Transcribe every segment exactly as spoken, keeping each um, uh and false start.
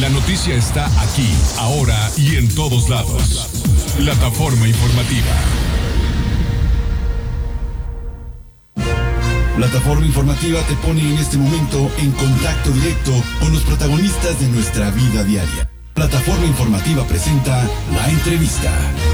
La noticia está aquí, ahora y en todos lados. Plataforma informativa. Plataforma informativa te pone en este momento en contacto directo con los protagonistas de nuestra vida diaria. Plataforma informativa presenta La Entrevista.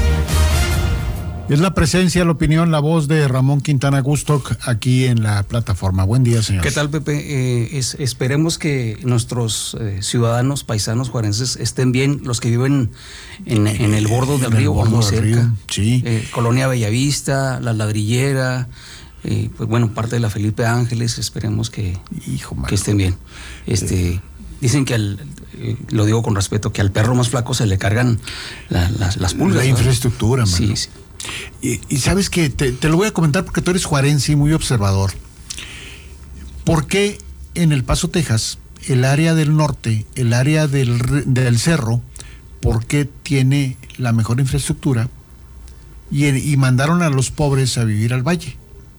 Es la presencia, la opinión, la voz de Ramón Quintana Gustoc aquí en la plataforma. Buen día, señor. ¿Qué tal, Pepe? Eh, es, esperemos que nuestros eh, ciudadanos, paisanos juarenses estén bien, los que viven en, en el bordo del río o muy cerca. Río, sí. Eh, Colonia Bellavista, La Ladrillera, eh, pues bueno, parte de la Felipe Ángeles, esperemos que, Hijo, que estén bien. Este, eh. Dicen que al, eh, lo digo con respeto, que al perro más flaco se le cargan la, la, las pulgas. La infraestructura, ¿no? mano. Sí, sí. Y, y sabes que te, te lo voy a comentar porque tú eres juarense y muy observador. ¿Por qué en El Paso, Texas, el área del norte, el área del, del cerro, por qué tiene la mejor infraestructura y, y mandaron a los pobres a vivir al valle?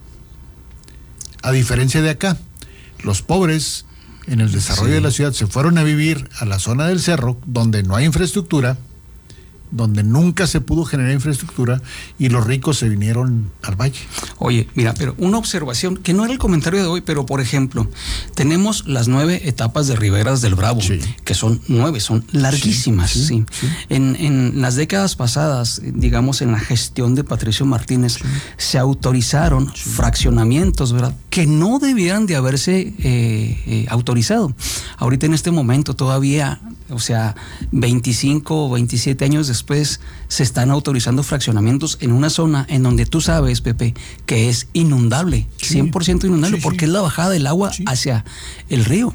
A diferencia de acá, los pobres en el desarrollo sí. de la ciudad se fueron a vivir a la zona del cerro, donde no hay infraestructura, donde nunca se pudo generar infraestructura, y los ricos se vinieron al valle. Oye, mira, pero una observación, que no era el comentario de hoy, pero por ejemplo, tenemos las nueve etapas de Riberas del Bravo, sí. que son nueve, son larguísimas. Sí, sí, sí. Sí. En, en las décadas pasadas, digamos, en la gestión de Patricio Martínez, sí. se autorizaron sí. fraccionamientos, ¿verdad?, que no debieran de haberse eh, eh, autorizado. Ahorita en este momento todavía, o sea, veinticinco o veintisiete años después, se están autorizando fraccionamientos en una zona en donde tú sabes, Pepe, que es inundable, sí. cien por ciento inundable, sí, porque sí. es la bajada del agua sí. hacia el río.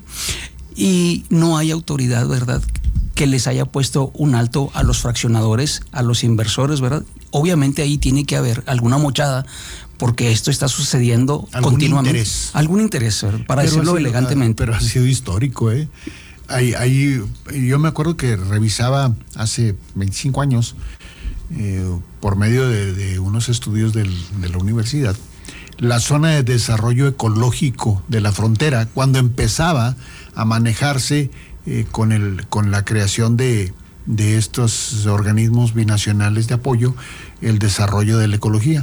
Y no hay autoridad, ¿verdad?, que les haya puesto un alto a los fraccionadores, a los inversores, ¿verdad? Obviamente ahí tiene que haber alguna mochada, porque esto está sucediendo ¿Algún continuamente. Interés? Algún interés, ¿verdad?, para pero decirlo sido, elegantemente. Pero ha sido histórico, ¿eh? Ahí, ahí, yo me acuerdo que revisaba hace veinticinco años, eh, por medio de, de unos estudios del, de la universidad, la zona de desarrollo ecológico de la frontera, cuando empezaba a manejarse eh, con, el, con la creación de, de estos organismos binacionales de apoyo, el desarrollo de la ecología.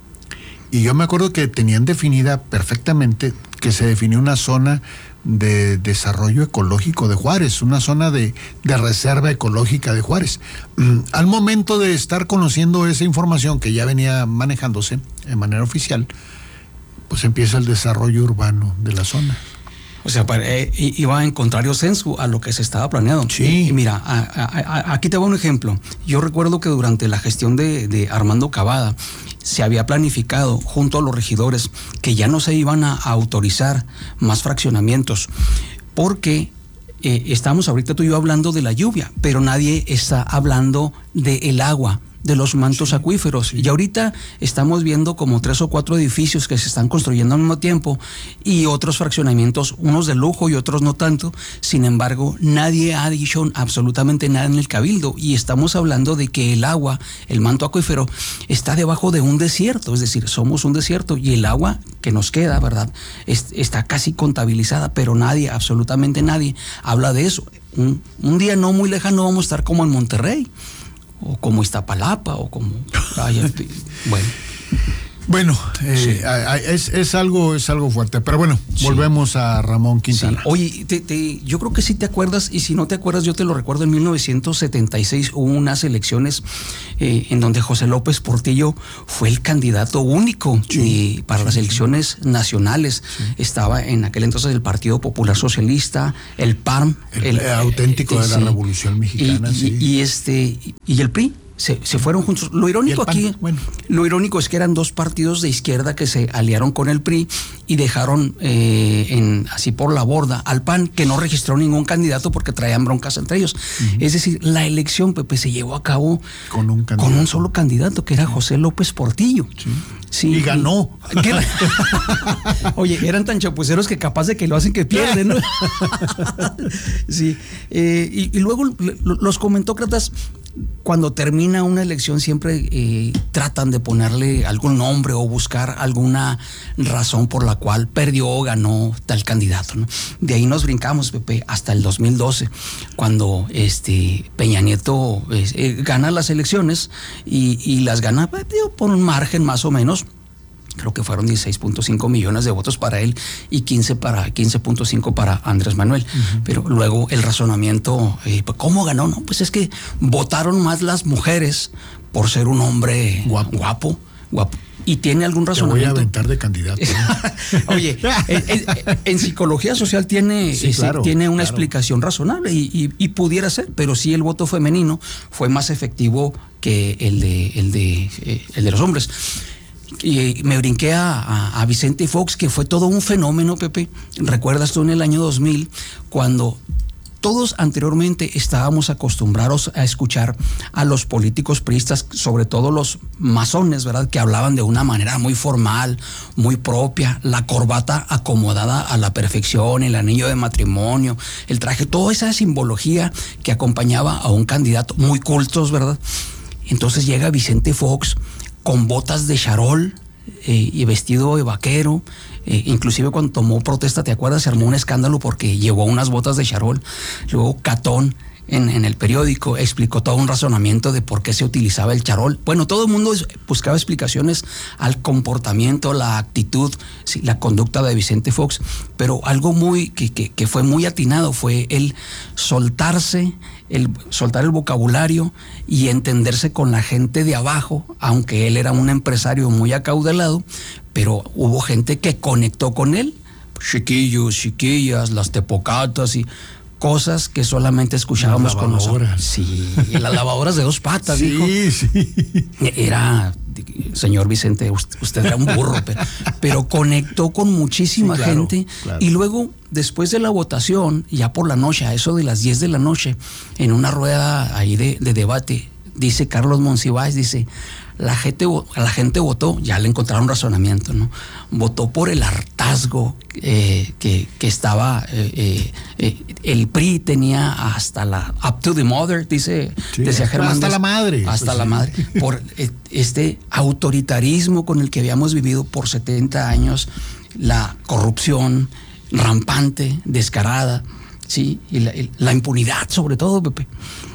Y yo me acuerdo que tenían definida perfectamente, que se definió una zona de desarrollo ecológico de Juárez, una zona de, de reserva ecológica de Juárez. Al momento de estar conociendo esa información que ya venía manejándose de manera oficial, pues empieza el desarrollo urbano de la zona. O sea, eh, iba en contrario sensu a lo que se estaba planeando. Sí. Y mira, a, a, a, aquí te voy a un ejemplo. Yo recuerdo que durante la gestión de, de Armando Cavada se había planificado junto a los regidores que ya no se iban a, a autorizar más fraccionamientos, porque eh, estamos ahorita tú y yo hablando de la lluvia, pero nadie está hablando del agua, de los mantos sí, acuíferos. Sí. Y ahorita estamos viendo como tres o cuatro edificios que se están construyendo al mismo tiempo y otros fraccionamientos, unos de lujo y otros no tanto. Sin embargo, nadie ha dicho absolutamente nada en el cabildo, y estamos hablando de que el agua, el manto acuífero, está debajo de un desierto, es decir, somos un desierto, y el agua que nos queda, ¿verdad?, es, está casi contabilizada, pero nadie, absolutamente nadie, habla de eso. Un, un día no muy lejano vamos a estar como en Monterrey, o como Iztapalapa, o como... Ay, bueno. Bueno, eh, sí. es, es, algo, es algo fuerte, pero bueno, sí. volvemos a Ramón Quintana. Sí. Oye, te, te, yo creo que sí te acuerdas, y si no te acuerdas, yo te lo recuerdo, en mil novecientos setenta y seis hubo unas elecciones eh, en donde José López Portillo fue el candidato único sí. eh, para sí, las elecciones sí. nacionales. Sí. Estaba en aquel entonces el Partido Popular Socialista, el P A R M. El, el auténtico eh, de la sí. Revolución Mexicana. Y, sí. y, y, este, y el P R I. Se, se fueron juntos. Lo irónico aquí, bueno. lo irónico es que eran dos partidos de izquierda que se aliaron con el P R I y dejaron eh, en, así por la borda al P A N, que no registró ningún candidato porque traían broncas entre ellos. Uh-huh. Es decir, la elección, Pepe, se llevó a cabo con un, con un solo candidato, que era José López Portillo. Sí. Sí, y ganó. Oye, eran tan chapuceros que capaz de que lo hacen que pierden, ¿no? Sí. Eh, y, y luego los comentócratas cuando termina una elección siempre eh, tratan de ponerle algún nombre o buscar alguna razón por la cual perdió o ganó tal candidato, ¿no? De ahí nos brincamos, Pepe, hasta el dos mil doce, cuando este Peña Nieto eh, gana las elecciones y, y las gana pues, por un margen más o menos. Creo que fueron dieciséis punto cinco millones de votos para él y quince para quince punto cinco para Andrés Manuel. Uh-huh. Pero luego el razonamiento, eh, ¿cómo ganó? No, pues es que votaron más las mujeres por ser un hombre guapo, guapo, guapo. Y tiene algún razonamiento. Te voy a aventar de candidato. ¿eh? Oye, en, en, en psicología social tiene, sí, ese, claro, tiene una claro. explicación razonable y, y, y pudiera ser, pero sí el voto femenino fue más efectivo que el de, el de, eh, el de los hombres. Y me brinqué a, a, a Vicente Fox, que fue todo un fenómeno, Pepe. ¿Recuerdas tú en el año dos mil, cuando todos anteriormente estábamos acostumbrados a escuchar a los políticos priistas, sobre todo los masones, ¿verdad?, que hablaban de una manera muy formal, muy propia, la corbata acomodada a la perfección, el anillo de matrimonio, el traje, toda esa simbología que acompañaba a un candidato, muy cultos, ¿verdad? Entonces llega Vicente Fox con botas de charol eh, y vestido de vaquero. Eh, inclusive cuando tomó protesta, ¿te acuerdas? Se armó un escándalo porque llevó unas botas de charol. Luego Catón en, en el periódico explicó todo un razonamiento de por qué se utilizaba el charol. Bueno, todo el mundo buscaba explicaciones al comportamiento, la actitud, sí, la conducta de Vicente Fox, pero algo muy que, que, que fue muy atinado fue el soltarse, el soltar el vocabulario y entenderse con la gente de abajo, aunque él era un empresario muy acaudalado, pero hubo gente que conectó con él, chiquillos, chiquillas, las tepocatas y cosas que solamente escuchábamos las con los... Sí, las lavadoras de dos patas, sí, dijo. Sí, Era, señor Vicente, usted era un burro, pero, pero conectó con muchísima sí, claro, gente. Claro. Y luego, después de la votación, ya por la noche, a eso de las diez de la noche, en una rueda ahí de, de debate, dice Carlos Monsiváis, dice... La gente, la gente votó, ya le encontraron razonamiento, ¿no? Votó por el hartazgo eh, que, que estaba, eh, eh, el P R I tenía hasta la, up to the mother, dice, sí, decía Germán. Hasta la madre. Hasta pues la sí. madre, por eh, este autoritarismo con el que habíamos vivido por setenta años, la corrupción rampante, descarada, ¿sí? Y la, la impunidad sobre todo, Pepe.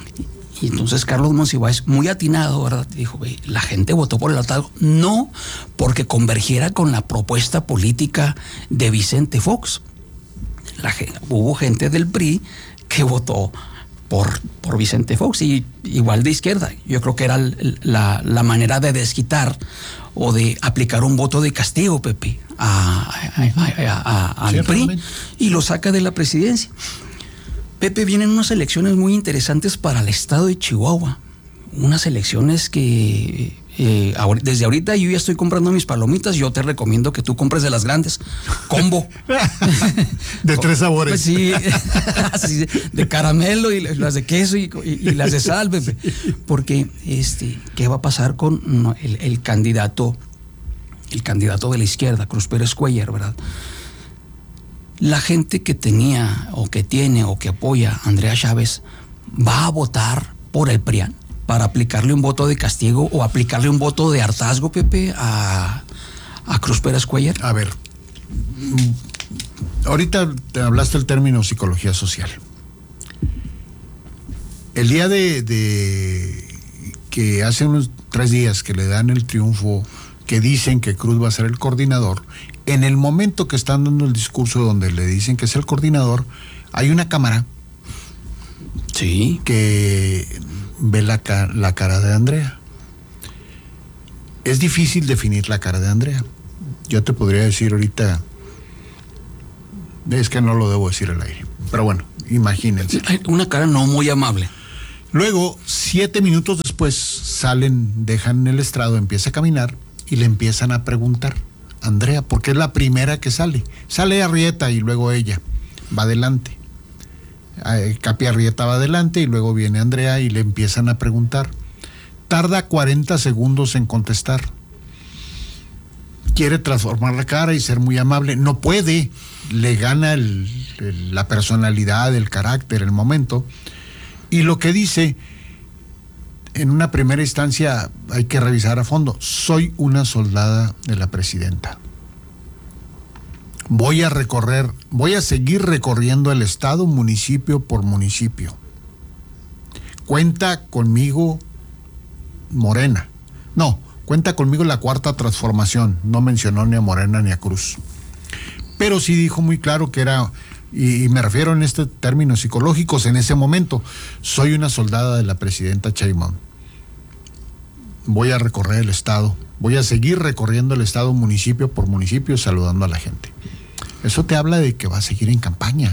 Y entonces Carlos Monsiváis, muy atinado, ¿verdad?, dijo, la gente votó por el hartazgo, no porque convergiera con la propuesta política de Vicente Fox. La, hubo gente del P R I que votó por, por Vicente Fox, y igual de izquierda. Yo creo que era la, la manera de desquitar o de aplicar un voto de castigo, Pepe, a, a, a, a, a, al P R I, y lo saca de la presidencia. Pepe, vienen unas elecciones muy interesantes para el estado de Chihuahua. Unas elecciones que eh, ahor- desde ahorita yo ya estoy comprando mis palomitas. Yo te recomiendo que tú compres de las grandes. Combo. De tres sabores. Pues sí, así, de caramelo y las de queso y, y, y las de sal, Pepe. Porque, este, ¿qué va a pasar con no, el, el candidato, el candidato de la izquierda, Cruz Pérez Cuellar, ¿verdad? La gente que tenía o que tiene o que apoya a Andrea Chávez va a votar por el P R I A N para aplicarle un voto de castigo o aplicarle un voto de hartazgo, Pepe, a, a Cruz Pérez Cuellar. A ver, ahorita te hablaste el término psicología social. El día de, de que hace unos tres días que le dan el triunfo, que dicen que Cruz va a ser el coordinador, en el momento que están dando el discurso donde le dicen que es el coordinador, hay una cámara sí. que ve la, la cara de Andrea. Es difícil definir la cara de Andrea. Yo te podría decir ahorita, es que no lo debo decir al aire, pero bueno, imagínense. Una cara no muy amable. Luego, siete minutos después, salen, dejan el estrado, empieza a caminar y le empiezan a preguntar. Andrea, porque es la primera que sale. Sale Arrieta y luego ella va adelante. Capi Arrieta va adelante y luego viene Andrea y le empiezan a preguntar. Tarda cuarenta segundos en contestar. Quiere transformar la cara y ser muy amable. No puede. Le gana el, el, la personalidad, el carácter, el momento. Y lo que dice, en una primera instancia hay que revisar a fondo. Soy una soldada de la presidenta. Voy a recorrer, voy a seguir recorriendo el estado municipio por municipio. Cuenta conmigo Morena. No, cuenta conmigo la Cuarta Transformación. No mencionó ni a Morena ni a Cruz. Pero sí dijo muy claro que era, y, y me refiero en estos términos psicológicos en ese momento, soy una soldada de la presidenta Sheinbaum. Voy a recorrer el estado, voy a seguir recorriendo el estado municipio por municipio saludando a la gente. Eso te habla de que va a seguir en campaña,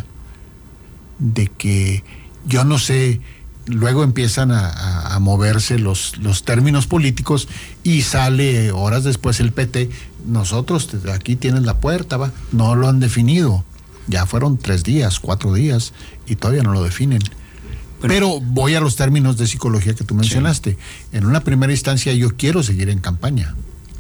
de que yo no sé, luego empiezan a, a, a moverse los, los términos políticos y sale horas después el P T, nosotros aquí tienes la puerta, va, no lo han definido, ya fueron tres días, cuatro días y todavía no lo definen. Bueno, pero voy a los términos de psicología que tú mencionaste. Sí. En una primera instancia yo quiero seguir en campaña.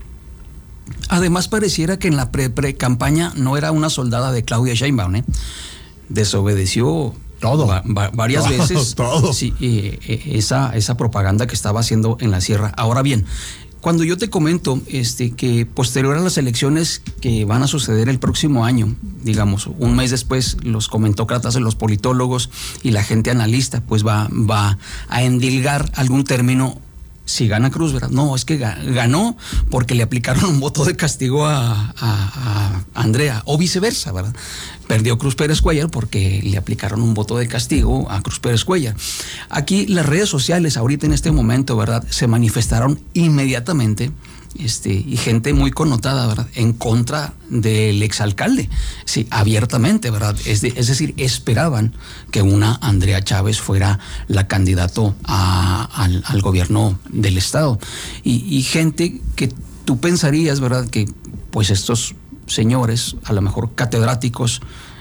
Además pareciera que en la pre-pre-campaña no era una soldada de Claudia Sheinbaum, ¿eh? Desobedeció todo va, va, varias todo, veces todo. Sí, eh, eh, esa, esa propaganda que estaba haciendo en la sierra. Ahora bien, cuando yo te comento este, que posterior a las elecciones que van a suceder el próximo año, digamos, un mes después, los comentócratas, los politólogos y la gente analista, pues va, va a endilgar algún término. Si gana Cruz, ¿verdad? No, es que ganó porque le aplicaron un voto de castigo a, a, a Andrea, o viceversa, ¿verdad? Perdió Cruz Pérez Cuellar porque le aplicaron un voto de castigo a Cruz Pérez Cuellar. Aquí las redes sociales, ahorita en este momento, ¿verdad?, se manifestaron inmediatamente, este, y gente muy connotada, ¿verdad?, en contra del exalcalde, sí, abiertamente, ¿verdad? Es, de, es decir, esperaban que una Andrea Chávez fuera la candidato a, al, al gobierno del estado. Y, y gente que tú pensarías, ¿verdad?, que pues estos señores, a lo mejor catedráticos,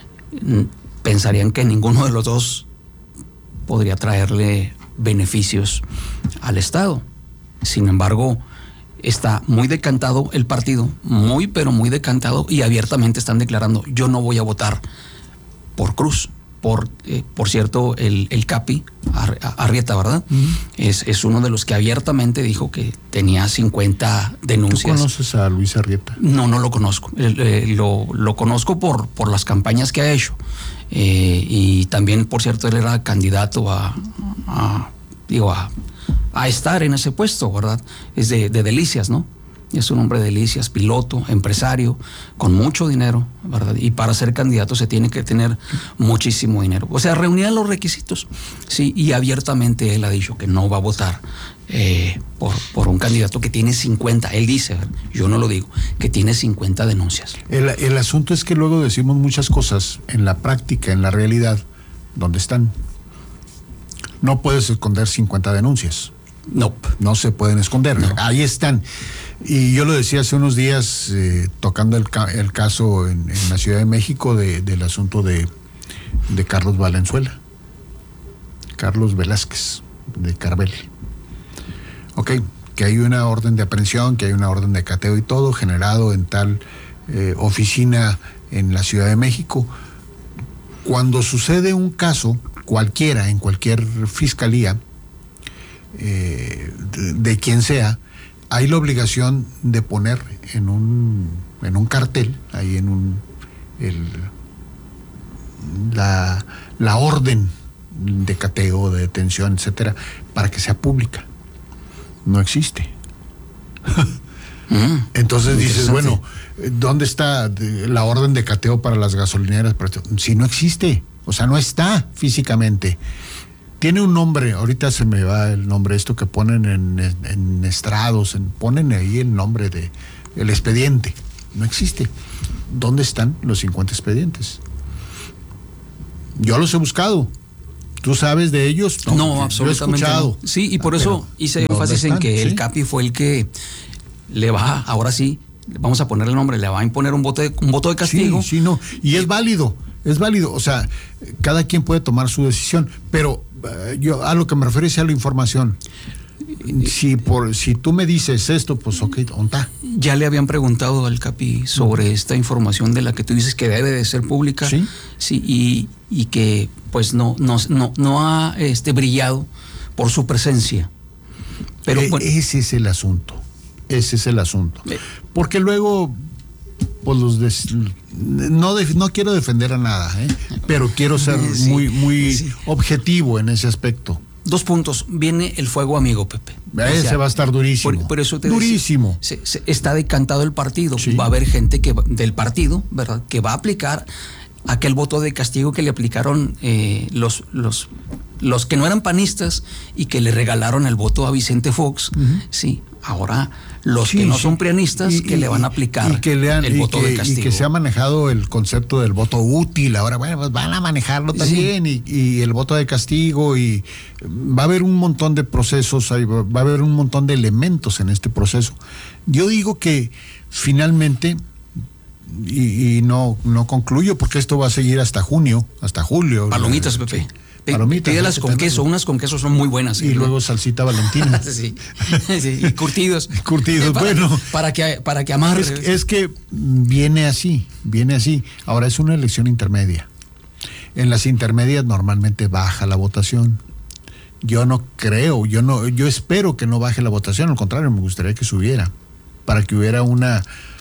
pensarían que ninguno de los dos podría traerle beneficios al estado. Sin embargo, está muy decantado el partido, muy pero muy decantado, y abiertamente están declarando: yo no voy a votar por Cruz. Por, eh, por cierto, el, el Capi Ar, Arrieta, ¿verdad? Uh-huh. Es, es uno de los que abiertamente dijo que tenía cincuenta denuncias. ¿Tú conoces a Luis Arrieta? No, no lo conozco. Eh, lo, lo conozco por, por las campañas que ha hecho. Eh, y también, por cierto, él era candidato a, a digo, a, a estar en ese puesto, ¿verdad? Es de, de Delicias, ¿no? Es un hombre de Delicias, piloto, empresario, con mucho dinero, ¿verdad? Y para ser candidato se tiene que tener muchísimo dinero. O sea, reunía los requisitos, sí, y abiertamente él ha dicho que no va a votar eh, por, por un candidato que tiene cincuenta, él dice, ¿verdad?, yo no lo digo, que tiene cincuenta denuncias. El, el asunto es que luego decimos muchas cosas en la práctica, en la realidad, ¿dónde están? No puedes esconder cincuenta denuncias. No. No se pueden esconder, no. Ahí están. Y yo lo decía hace unos días, eh, tocando el, ca- el caso en, en la Ciudad de México de, del asunto de, de Carlos Valenzuela, Carlos Velázquez, de Carvel. Ok, que hay una orden de aprehensión, que hay una orden de cateo y todo generado en tal eh, oficina en la Ciudad de México. Cuando sucede un caso, cualquiera, en cualquier fiscalía, eh, de, de quien sea, hay la obligación de poner en un en un cartel, ahí en un el, la, la orden de cateo, de detención, etcétera, para que sea pública. No existe. Mm, Entonces dices, bueno, ¿dónde está la orden de cateo para las gasolineras? Si no existe, o sea, no está físicamente. Tiene un nombre, ahorita se me va el nombre, esto que ponen en, en, en estrados, en, ponen ahí el nombre de el expediente. No existe. ¿Dónde están los cincuenta expedientes? Yo los he buscado. ¿Tú sabes de ellos? No, no, absolutamente. Yo he escuchado. No. Sí, y por eso hice énfasis en que ¿sí? el Capi fue el que le va, ahora sí, vamos a poner el nombre, le va a imponer un voto de, un voto de castigo. Sí, sí, no. Y es válido, es válido. O sea, cada quien puede tomar su decisión, pero uh, yo a lo que me refiero es a la información. Si por si tú me dices esto, pues ok, ¿dónde está? Ya le habían preguntado al Capi sobre esta información de la que tú dices que debe de ser pública. Sí. Sí, y, y que pues no, no, no, no ha este, brillado por su presencia. Pero eh, bueno, ese es el asunto. Ese es el asunto. Eh, Porque luego, pues los des, no, de, no quiero defender a nada, ¿eh? Pero quiero ser sí, muy, muy sí. objetivo en ese aspecto. Dos puntos. Viene el fuego amigo, Pepe. Ese o sea, va a estar durísimo. Por, por eso te durísimo. Decía, se, se, está decantado el partido. Sí. Va a haber gente que del partido, ¿verdad?, que va a aplicar aquel voto de castigo que le aplicaron eh, los, los, los que no eran panistas y que le regalaron el voto a Vicente Fox. Uh-huh. Sí, ahora los sí, que no sí. son prianistas y, que y, le van a aplicar y que le han, el voto que, de castigo. Y que se ha manejado el concepto del voto útil. Ahora, bueno, pues van a manejarlo también sí. y, y el voto de castigo y va a haber un montón de procesos, va a haber un montón de elementos en este proceso. Yo digo que finalmente... Y, y no, no concluyo porque esto va a seguir hasta junio, hasta julio. Palomitas, Pepe. Sí. Palomitas. Pídelas con queso, unas con queso son muy buenas. Y ¿sí? luego salsita Valentina. sí. sí. Y curtidos. Curtidos, para, bueno. Para que, para que amarre. Es, es que viene así, viene así. Ahora es una elección intermedia. En las intermedias normalmente baja la votación. Yo no creo, yo no, yo espero que no baje la votación, al contrario, me gustaría que subiera, para que hubiera una...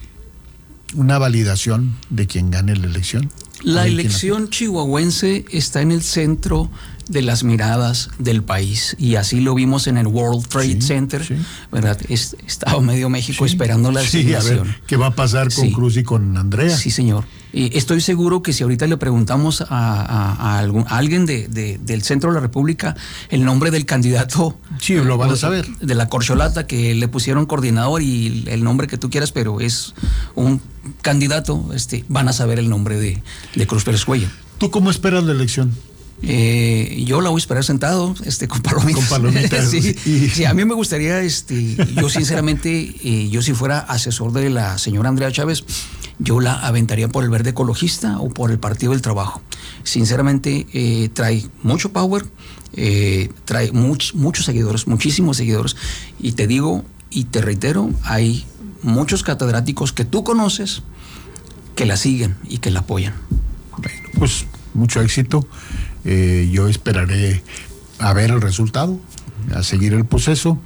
una validación de quien gane la elección. La elección chihuahuense está en el centro de las miradas del país y así lo vimos en el World Trade sí, Center, sí. ¿verdad? Es, estaba medio México sí, sí, esperando la designación. Sí, ¿qué va a pasar con sí. Cruz y con Andrea? Sí, señor. Y estoy seguro que si ahorita le preguntamos a, a, a, algún, a alguien de, de, del centro de la República el nombre del candidato, sí, lo van a saber. De la corcholata que le pusieron coordinador y el nombre que tú quieras, pero es un candidato, este, van a saber el nombre de, de Cruz Pérez Cuellar. ¿Tú cómo esperas la elección? Eh, yo la voy a esperar sentado, este, con palomitas. Con palomitas. sí, y... sí, a mí me gustaría, este, yo sinceramente, eh, yo si fuera asesor de la señora Andrea Chávez, yo la aventaría por el Verde Ecologista o por el Partido del Trabajo. Sinceramente, eh, trae mucho power, eh, trae much, muchos seguidores, muchísimos seguidores. Y te digo y te reitero, hay muchos catedráticos que tú conoces que la siguen y que la apoyan. Bueno, pues mucho éxito. Eh, yo esperaré a ver el resultado, a seguir el proceso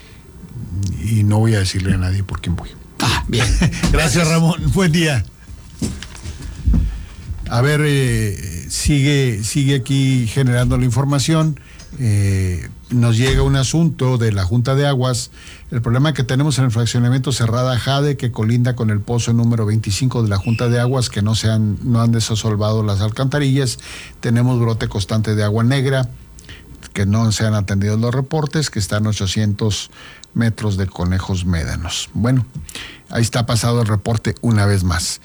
y no voy a decirle a nadie por quién voy. Ah, bien. Gracias, Gracias, Ramón. Buen día. A ver, eh, sigue, sigue aquí generando la información. Eh, nos llega un asunto de la Junta de Aguas. El problema que tenemos en el fraccionamiento Cerrada Jade, que colinda con el pozo número veinticinco de la Junta de Aguas, que no se han, no han desasolvado las alcantarillas. Tenemos brote constante de agua negra, que no se han atendido los reportes, que están ochocientos metros de conejos médanos. Bueno, ahí está pasado el reporte una vez más.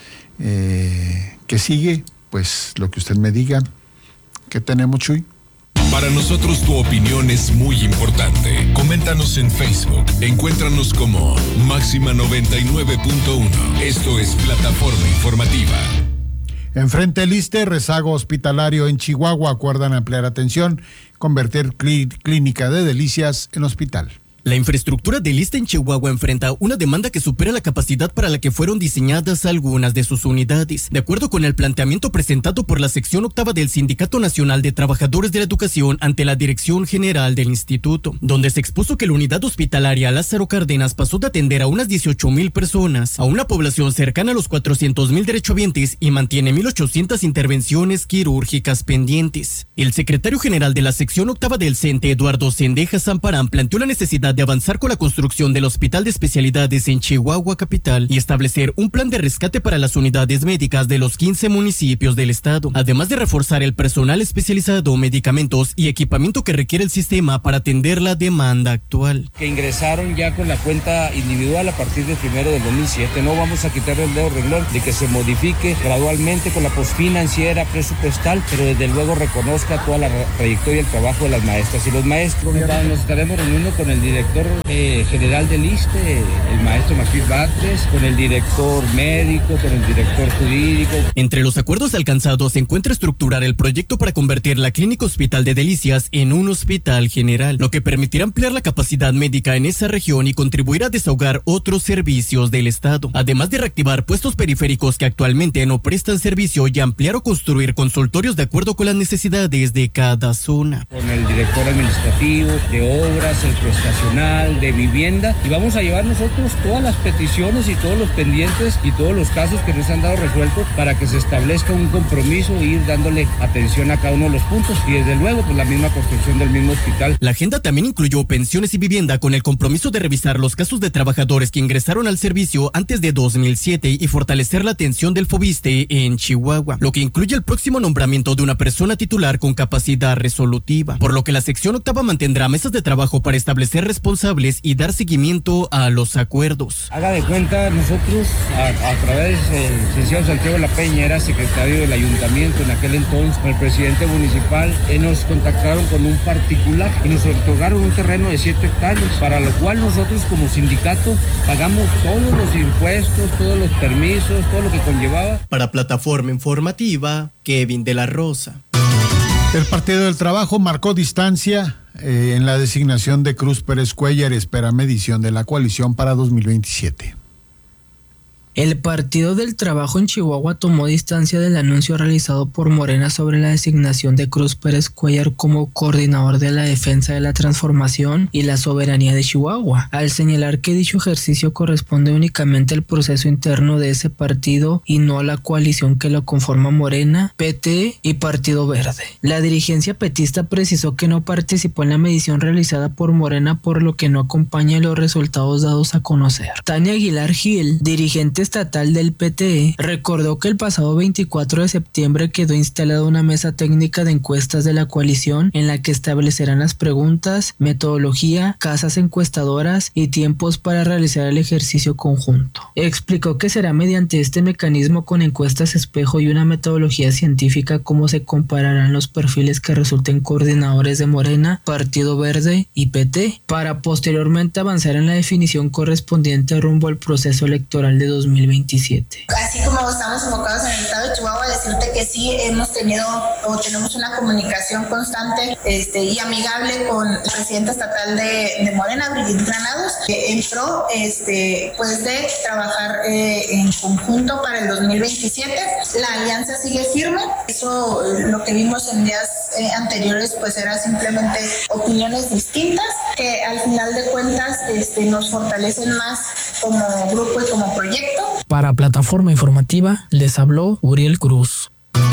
Eh, ¿Qué sigue? Pues lo que usted me diga. ¿Qué tenemos, Chuy? Para nosotros tu opinión es muy importante. Coméntanos en Facebook. Encuéntranos como Máxima noventa y nueve punto uno. Esto es Plataforma Informativa. Enfrente el ISSSTE, rezago hospitalario en Chihuahua. Acuerdan ampliar atención, convertir clí- clínica de delicias en hospital. La infraestructura del ISSSTE en Chihuahua enfrenta una demanda que supera la capacidad para la que fueron diseñadas algunas de sus unidades. De acuerdo con el planteamiento presentado por la sección octava del Sindicato Nacional de Trabajadores de la Educación ante la Dirección General del Instituto, donde se expuso que la unidad hospitalaria Lázaro Cárdenas pasó de atender a unas dieciocho mil personas a una población cercana a los cuatrocientos mil derechohabientes y mantiene mil ochocientas intervenciones quirúrgicas pendientes. El secretario general de la sección octava del CENTE, Eduardo Sendejas Zamparán, planteó la necesidad de avanzar con la construcción del Hospital de Especialidades en Chihuahua Capital y establecer un plan de rescate para las unidades médicas de los quince municipios del estado, además de reforzar el personal especializado, medicamentos y equipamiento que requiere el sistema para atender la demanda actual. Que ingresaron ya con la cuenta individual a partir del primero del dos mil siete. No vamos a quitarle el dedo renglón de que se modifique gradualmente con la posfinanciera presupuestal, pero desde luego reconozca toda la trayectoria y el trabajo de las maestras y los maestros. Nos estaremos reuniendo con el director Eh, general del ISSSTE, el maestro Martín Batres, con el director médico, con el director jurídico. Entre los acuerdos alcanzados se encuentra estructurar el proyecto para convertir la Clínica Hospital de Delicias en un hospital general, lo que permitirá ampliar la capacidad médica en esa región y contribuir a desahogar otros servicios del estado, además de reactivar puestos periféricos que actualmente no prestan servicio y ampliar o construir consultorios de acuerdo con las necesidades de cada zona. Con el director administrativo de obras, el prestacional habitacional, de vivienda, y vamos a llevar nosotros todas las peticiones y todos los pendientes y todos los casos que nos han dado resueltos para que se establezca un compromiso e ir dándole atención a cada uno de los puntos y desde luego pues la misma construcción del mismo hospital. La agenda también incluyó pensiones y vivienda con el compromiso de revisar los casos de trabajadores que ingresaron al servicio antes de dos mil siete y fortalecer la atención del FOBISTE en Chihuahua, lo que incluye el próximo nombramiento de una persona titular con capacidad resolutiva, por lo que la sección octava mantendrá mesas de trabajo para establecer responsables y dar seguimiento a los acuerdos. Haga de cuenta, nosotros a, a través del licenciado Santiago de la Peña, era secretario del ayuntamiento en aquel entonces, con el presidente municipal, eh, nos contactaron con un particular y nos otorgaron un terreno de siete hectáreas, para lo cual nosotros como sindicato pagamos todos los impuestos, todos los permisos, todo lo que conllevaba. Para Plataforma Informativa, Kevin de la Rosa. El Partido del Trabajo marcó distancia eh, en la designación de Cruz Pérez Cuéllar, espera medición de la coalición para dos mil veintisiete. El Partido del Trabajo en Chihuahua tomó distancia del anuncio realizado por Morena sobre la designación de Cruz Pérez Cuéllar como coordinador de la defensa de la transformación y la soberanía de Chihuahua, al señalar que dicho ejercicio corresponde únicamente al proceso interno de ese partido y no a la coalición que lo conforma Morena, P T y Partido Verde. La dirigencia petista precisó que no participó en la medición realizada por Morena, por lo que no acompaña los resultados dados a conocer. Tania Aguilar Gil, dirigente estatal del P T E, recordó que el pasado veinticuatro de septiembre quedó instalada una mesa técnica de encuestas de la coalición en la que establecerán las preguntas, metodología, casas encuestadoras y tiempos para realizar el ejercicio conjunto. Explicó que será mediante este mecanismo con encuestas espejo y una metodología científica cómo se compararán los perfiles que resulten coordinadores de Morena, Partido Verde y P T, para posteriormente avanzar en la definición correspondiente rumbo al proceso electoral de dos mil veintisiete. Así como estamos enfocados en el estado de Chihuahua, decirte que sí hemos tenido o tenemos una comunicación constante este, y amigable con la presidenta estatal de, de Morena, Brigitte Granados, que entró este, pues de trabajar eh, en conjunto para el dos mil veintisiete. La alianza sigue firme. Eso, lo que vimos en días eh, anteriores, pues era simplemente opiniones distintas que al final de cuentas este, nos fortalecen más como grupo y como proyecto. Para Plataforma Informativa les habló Uriel Cruz.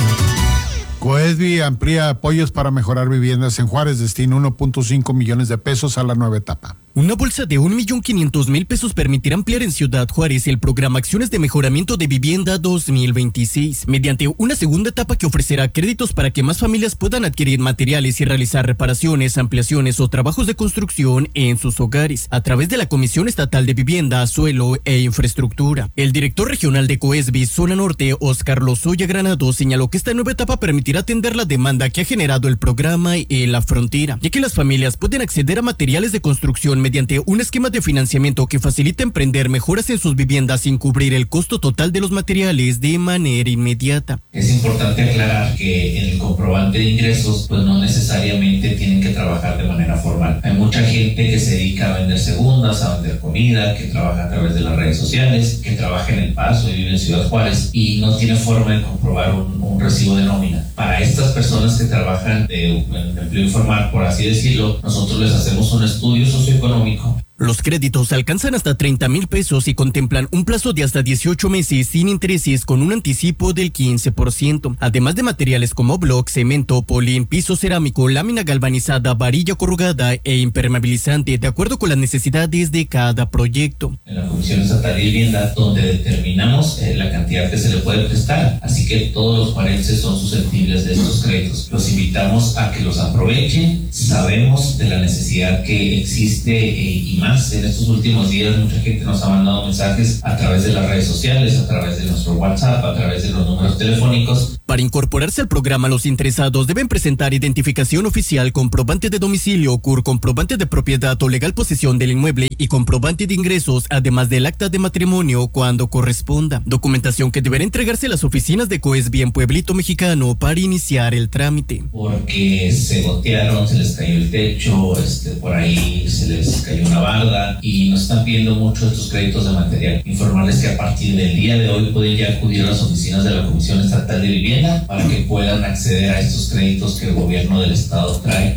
Coesbi amplía apoyos para mejorar viviendas en Juárez, destina uno punto cinco millones de pesos a la nueva etapa. Una bolsa de un millón quinientos mil pesos permitirá ampliar en Ciudad Juárez el programa Acciones de Mejoramiento de Vivienda dos mil veintiséis, mediante una segunda etapa que ofrecerá créditos para que más familias puedan adquirir materiales y realizar reparaciones, ampliaciones o trabajos de construcción en sus hogares, a través de la Comisión Estatal de Vivienda, Suelo e Infraestructura. El director regional de Coesbi, Zona Norte, Oscar Lozoya Granado, señaló que esta nueva etapa permitirá atender la demanda que ha generado el programa en la frontera, ya que las familias pueden acceder a materiales de construcción mediante un esquema de financiamiento que facilita emprender mejoras en sus viviendas sin cubrir el costo total de los materiales de manera inmediata. Es importante aclarar que en el comprobante de ingresos pues no necesariamente tienen que trabajar de manera formal. Hay mucha gente que se dedica a vender segundas, a vender comida, que trabaja a través de las redes sociales, que trabaja en El Paso y vive en Ciudad Juárez y no tiene forma de comprobar un, un recibo de nómina. Para estas personas que trabajan de, en empleo informal, por así decirlo, nosotros les hacemos un estudio socioeconómico. Los créditos alcanzan hasta treinta mil pesos y contemplan un plazo de hasta dieciocho meses sin intereses con un anticipo del quince por ciento, además de materiales como bloc, cemento, polín, piso cerámico, lámina galvanizada, varilla corrugada e impermeabilizante, de acuerdo con las necesidades de cada proyecto. En la Comisión Estatal de Vivienda, donde determinamos eh, la cantidad que se le puede prestar, así que todos los juarenses son susceptibles de estos créditos. Los invitamos a que los aprovechen. Sabemos de la necesidad que existe eh, y más en estos últimos días. Mucha gente nos ha mandado mensajes a través de las redes sociales, a través de nuestro WhatsApp, a través de los números telefónicos. Para incorporarse al programa, los interesados deben presentar identificación oficial, comprobante de domicilio, C U R, comprobante de propiedad o legal posesión del inmueble y comprobante de ingresos, además del acta de matrimonio cuando corresponda. Documentación que deberá entregarse a las oficinas de Coesbi en Pueblito Mexicano para iniciar el trámite. Porque se gotearon, se les cayó el techo, este, por ahí se les cayó una barda y nos están pidiendo mucho estos créditos de material. Informarles que a partir del día de hoy pueden ya acudir a las oficinas de la Comisión Estatal de Vivienda para que puedan acceder a estos créditos que el gobierno del estado trae a través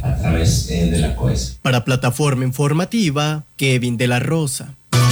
electorales eh, de la COES. Para Plataforma Informativa, Kevin de la Rosa.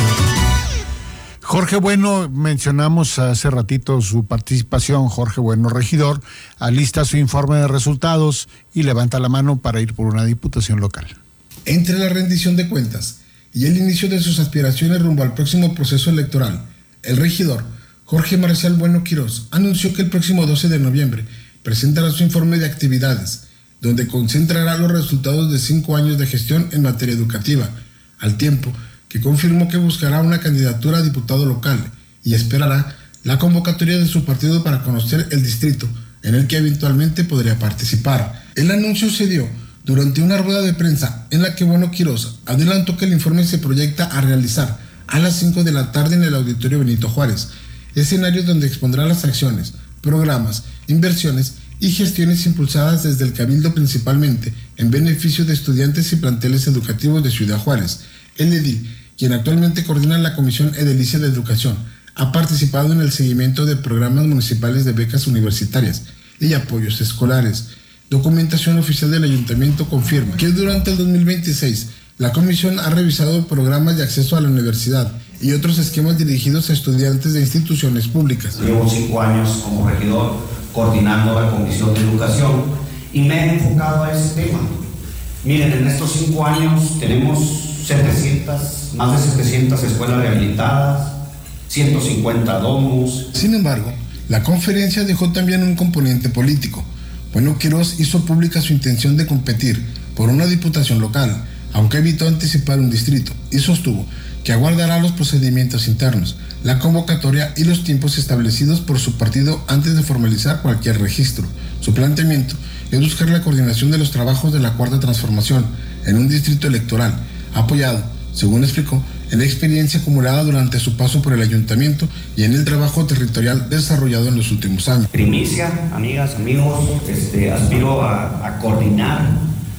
Jorge Bueno, mencionamos hace ratito su participación. Jorge Bueno, regidor, alista su informe de resultados y levanta la mano para ir por una diputación local. Entre la rendición de cuentas y el inicio de sus aspiraciones rumbo al próximo proceso electoral, el regidor Jorge Marcial Bueno Quirós anunció que el próximo doce de noviembre presentará su informe de actividades, donde concentrará los resultados de cinco años de gestión en materia educativa, al tiempo que confirmó que buscará una candidatura a diputado local y esperará la convocatoria de su partido para conocer el distrito en el que eventualmente podría participar. El anuncio se dio durante una rueda de prensa en la que Bueno Quirós adelantó que el informe se proyecta a realizar a las cinco de la tarde en el Auditorio Benito Juárez, escenario donde expondrá las acciones, programas, inversiones y gestiones impulsadas desde el Cabildo, principalmente en beneficio de estudiantes y planteles educativos de Ciudad Juárez. El edil, quien actualmente coordina la Comisión Edilicia de Educación, ha participado en el seguimiento de programas municipales de becas universitarias y apoyos escolares. Documentación oficial del Ayuntamiento confirma que durante el dos mil veintiséis la Comisión ha revisado programas de acceso a la universidad y otros esquemas dirigidos a estudiantes de instituciones públicas. Llevo cinco años como regidor coordinando la Comisión de Educación y me he enfocado a ese tema. Miren, en estos cinco años tenemos setecientas, más de setecientas escuelas rehabilitadas, ciento cincuenta domos. Sin embargo, la conferencia dejó también un componente político. Bueno Quirós hizo pública su intención de competir por una diputación local, aunque evitó anticipar un distrito, y sostuvo que aguardará los procedimientos internos, la convocatoria y los tiempos establecidos por su partido antes de formalizar cualquier registro. Su planteamiento es buscar la coordinación de los trabajos de la Cuarta Transformación en un distrito electoral, apoyado, según explicó, en la experiencia acumulada durante su paso por el ayuntamiento y en el trabajo territorial desarrollado en los últimos años. Primicia, amigas, amigos, este, aspiro a, a coordinar,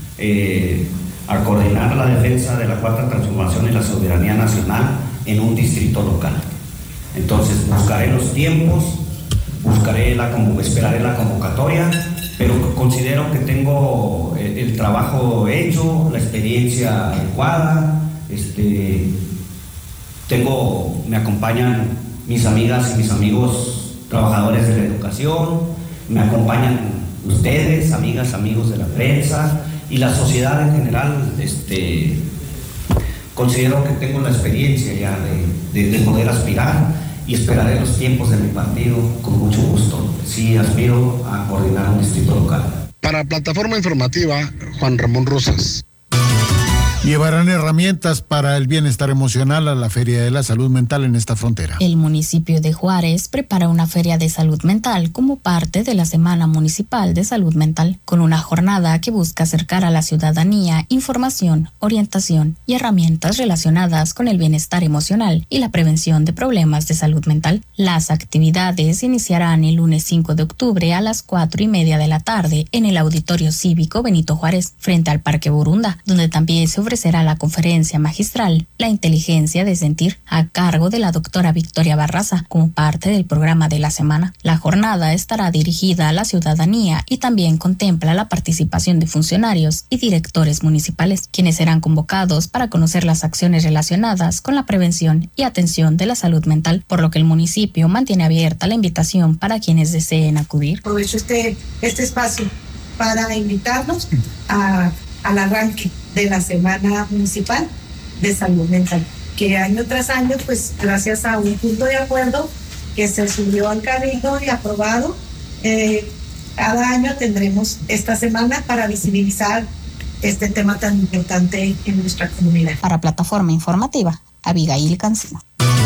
eh, a coordinar la defensa de la Cuarta Transformación y la soberanía nacional en un distrito local. Entonces buscaré los tiempos, buscaré la, esperaré la convocatoria, pero considero que tengo el, el trabajo hecho, la experiencia adecuada, este, tengo, me acompañan mis amigas y mis amigos trabajadores de la educación, me acompañan ustedes, amigas, amigos de la prensa y la sociedad en general. Este, considero que tengo la experiencia ya de, de, de poder aspirar y esperaré los tiempos de mi partido con mucho gusto. Sí, aspiro a coordinar un distrito local. Para Plataforma Informativa, Juan Ramón Rosas. Llevarán herramientas para el bienestar emocional a la Feria de la Salud Mental en esta frontera. El municipio de Juárez prepara una feria de salud mental como parte de la Semana Municipal de Salud Mental, con una jornada que busca acercar a la ciudadanía información, orientación y herramientas relacionadas con el bienestar emocional y la prevención de problemas de salud mental. Las actividades iniciarán el lunes cinco de octubre a las cuatro y media de la tarde en el Auditorio Cívico Benito Juárez, frente al Parque Borunda, donde también se ofrecerá la conferencia magistral La inteligencia de sentir, a cargo de la doctora Victoria Barraza, como parte del programa de la semana. La jornada estará dirigida a la ciudadanía y también contempla la participación de funcionarios y directores municipales, quienes serán convocados para conocer las acciones relacionadas con la prevención y atención de la salud mental, por lo que el municipio mantiene abierta la invitación para quienes deseen acudir. Aprovecho este, este espacio para invitarlos a, al arranque de la Semana Municipal de Salud Mental, que año tras año, pues gracias a un punto de acuerdo que se subió al cabildo y aprobado, eh, cada año tendremos esta semana para visibilizar este tema tan importante en nuestra comunidad. Para Plataforma Informativa, Abigail Cancino.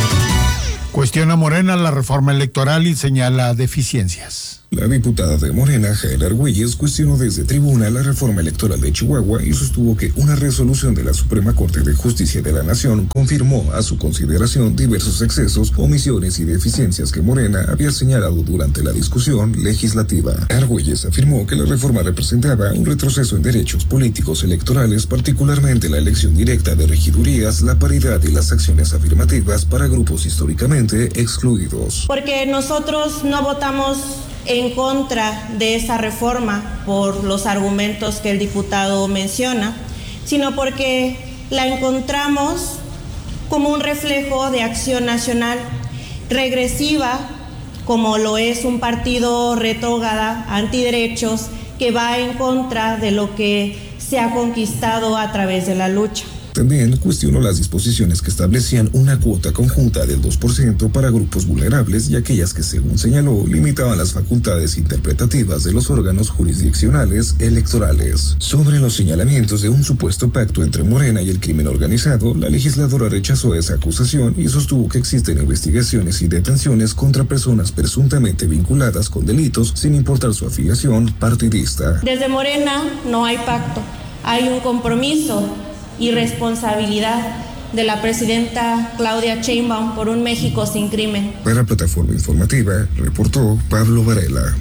Cuestiona Morena la reforma electoral y señala deficiencias. La diputada de Morena, Jael Argüelles, cuestionó desde tribuna la reforma electoral de Chihuahua y sostuvo que una resolución de la Suprema Corte de Justicia de la Nación confirmó a su consideración diversos excesos, omisiones y deficiencias que Morena había señalado durante la discusión legislativa. Argüelles afirmó que la reforma representaba un retroceso en derechos políticos electorales, particularmente la elección directa de regidurías, la paridad y las acciones afirmativas para grupos históricamente excluidos. Porque nosotros no votamos en contra de esa reforma por los argumentos que el diputado menciona, sino porque la encontramos como un reflejo de Acción Nacional regresiva, como lo es un partido retrógrada, antiderechos, que va en contra de lo que se ha conquistado a través de la lucha. También cuestionó las disposiciones que establecían una cuota conjunta del dos por ciento para grupos vulnerables y aquellas que, según señaló, limitaban las facultades interpretativas de los órganos jurisdiccionales electorales. Sobre los señalamientos de un supuesto pacto entre Morena y el crimen organizado, la legisladora rechazó esa acusación y sostuvo que existen investigaciones y detenciones contra personas presuntamente vinculadas con delitos sin importar su afiliación partidista. Desde Morena no hay pacto, hay un compromiso y responsabilidad de la presidenta Claudia Sheinbaum por un México sin crimen. Para Plataforma Informativa, reportó Pablo Varela.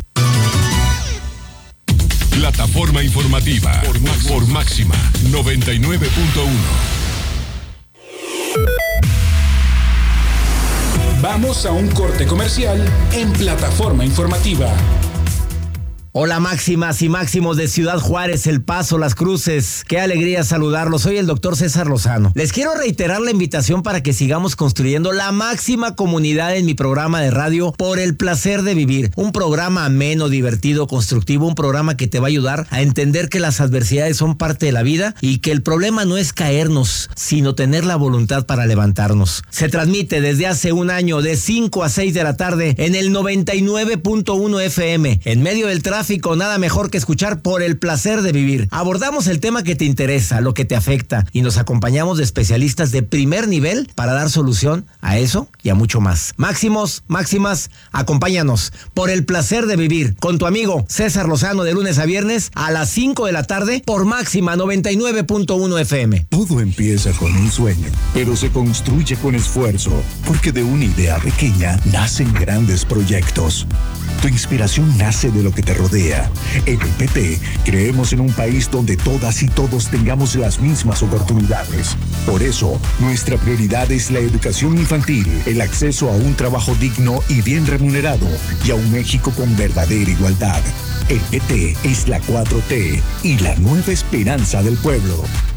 Plataforma Informativa por, por Máxima noventa y nueve punto uno. Vamos a un corte comercial en Plataforma Informativa. Hola máximas y máximos de Ciudad Juárez, El Paso, Las Cruces. Qué alegría saludarlos. Soy el doctor César Lozano. Les quiero reiterar la invitación para que sigamos construyendo la máxima comunidad en mi programa de radio Por el Placer de Vivir. Un programa ameno, divertido, constructivo, un programa que te va a ayudar a entender que las adversidades son parte de la vida y que el problema no es caernos, sino tener la voluntad para levantarnos. Se transmite desde hace un año de cinco a seis de la tarde en el noventa y nueve punto uno F M. En medio del tráfico, nada mejor que escuchar Por el Placer de Vivir. Abordamos el tema que te interesa, lo que te afecta, y nos acompañamos de especialistas de primer nivel para dar solución a eso y a mucho más. Máximos, máximas, acompáñanos. Por el Placer de Vivir, con tu amigo César Lozano, de lunes a viernes a las cinco de la tarde por Máxima noventa y nueve punto uno F M. Todo empieza con un sueño, pero se construye con esfuerzo, porque de una idea pequeña nacen grandes proyectos. Tu inspiración nace de lo que te rodea. En el P T creemos en un país donde todas y todos tengamos las mismas oportunidades. Por eso, nuestra prioridad es la educación infantil, el acceso a un trabajo digno y bien remunerado, y a un México con verdadera igualdad. El P T es la cuatro T y la nueva esperanza del pueblo.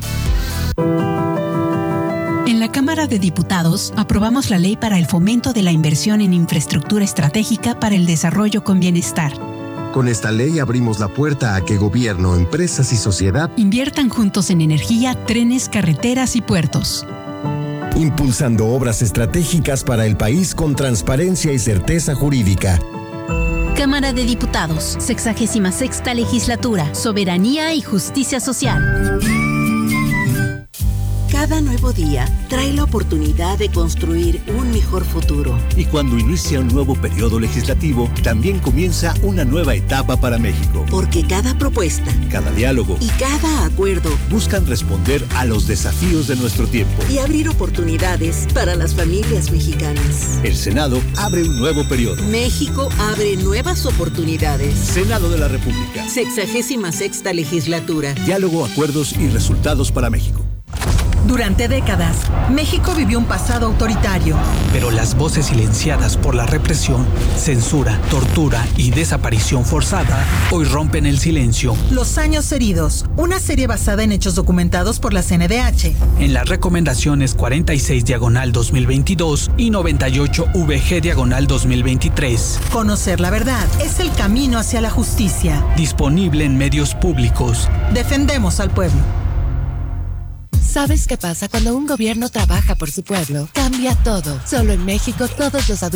En la Cámara de Diputados aprobamos la ley para el fomento de la inversión en infraestructura estratégica para el desarrollo con bienestar. Con esta ley abrimos la puerta a que gobierno, empresas y sociedad inviertan juntos en energía, trenes, carreteras y puertos. Impulsando obras estratégicas para el país con transparencia y certeza jurídica. Cámara de Diputados, sexagésima sexta legislatura, soberanía y justicia social. Cada nuevo día trae la oportunidad de construir un mejor futuro. Y cuando inicia un nuevo periodo legislativo, también comienza una nueva etapa para México. Porque cada propuesta, cada diálogo y cada acuerdo buscan responder a los desafíos de nuestro tiempo y abrir oportunidades para las familias mexicanas. El Senado abre un nuevo periodo. México abre nuevas oportunidades. Senado de la República. Sexagésima sexta legislatura. Diálogo, acuerdos y resultados para México. Durante décadas, México vivió un pasado autoritario. Pero las voces silenciadas por la represión, censura, tortura y desaparición forzada hoy rompen el silencio. Los años heridos, una serie basada en hechos documentados por la C N D H. En las recomendaciones cuarenta y seis diagonal dos mil veintidós y noventa y ocho V G diagonal dos mil veintitrés. Conocer la verdad es el camino hacia la justicia. Disponible en medios públicos. Defendemos al pueblo. ¿Sabes qué pasa cuando un gobierno trabaja por su pueblo? Cambia todo. Solo en México todos los adultos